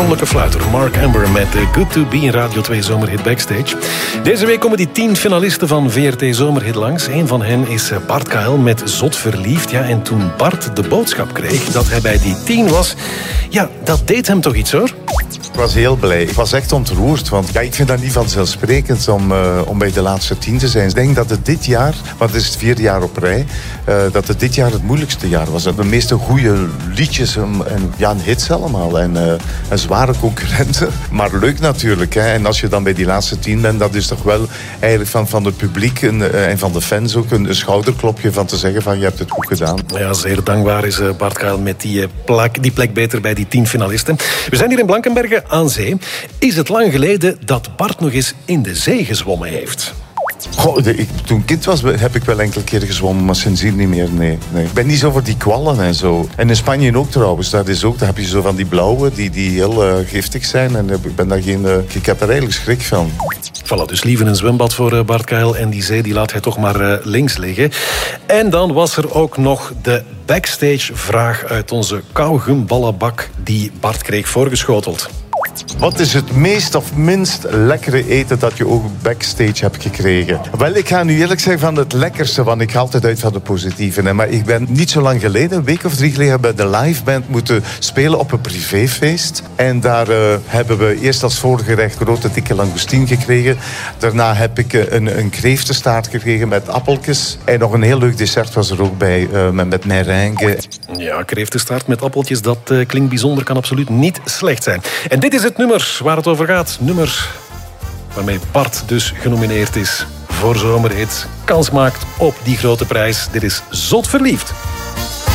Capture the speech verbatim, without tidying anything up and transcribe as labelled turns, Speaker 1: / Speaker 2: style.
Speaker 1: oorspronkelijke fluiter Mark Amber met Good To Be in Radio twee Zomerhit Backstage. Deze week komen die tien finalisten van V R T Zomerhit langs. Een van hen is Bart K L met Zot Verliefd. Ja, en toen Bart de boodschap kreeg dat hij bij die tien was, ja, dat deed hem toch iets, hoor.
Speaker 2: Ik was heel blij. Ik was echt ontroerd, want ja, ik vind dat niet vanzelfsprekend om, uh, om bij de laatste tien te zijn. Ik denk dat het dit jaar, want het is het vierde jaar op rij, uh, dat het dit jaar het moeilijkste jaar was. De meeste goede liedjes en, en ja, hits allemaal. En, uh, en zware concurrenten. Maar leuk natuurlijk. Hè. En als je dan bij die laatste tien bent, dat is toch wel eigenlijk van, van het publiek en, uh, en van de fans ook een, een schouderklopje van te zeggen van je hebt het goed gedaan.
Speaker 1: Ja, zeer dankbaar is uh, Bart K L met die, uh, plek, die plek beter bij die tien finalisten. We zijn hier in Blankenberge aan zee. Is het lang geleden dat Bart nog eens in de zee gezwommen heeft?
Speaker 2: Goh, de, ik, toen ik kind was heb ik wel enkele keer gezwommen, maar sindsdien niet meer. Nee, nee. Ik ben niet zo voor die kwallen en zo. En in Spanje ook trouwens. Daar, is ook, daar heb je zo van die blauwe die, die heel uh, giftig zijn. En ik, ben daar geen, uh, ik heb er eigenlijk schrik van.
Speaker 1: Voilà, dus liever een zwembad voor uh, Bart K L. En die zee die laat hij toch maar uh, links liggen. En dan was er ook nog de backstage-vraag uit onze kauwgumballenbak die Bart kreeg voorgeschoteld.
Speaker 2: Wat is het meest of minst lekkere eten dat je ook backstage hebt gekregen? Wel, ik ga nu eerlijk zeggen van het lekkerste, want ik ga altijd uit van de positieve. Hè. Maar ik ben niet zo lang geleden, een week of drie geleden, bij de liveband moeten spelen op een privéfeest. En daar uh, hebben we eerst als voorgerecht grote dikke langoustine gekregen. Daarna heb ik uh, een, een kreeftenstaart gekregen met appeltjes. En nog een heel leuk dessert was er ook bij, uh, met, met meringue.
Speaker 1: Ja, kreeftenstaart met appeltjes, dat uh, klinkt bijzonder, kan absoluut niet slecht zijn. En dit is het nummer waar het over gaat. Nummer waarmee Bart dus genomineerd is voor Zomerhit. Kans maakt op die grote prijs. Dit is Zot Verliefd.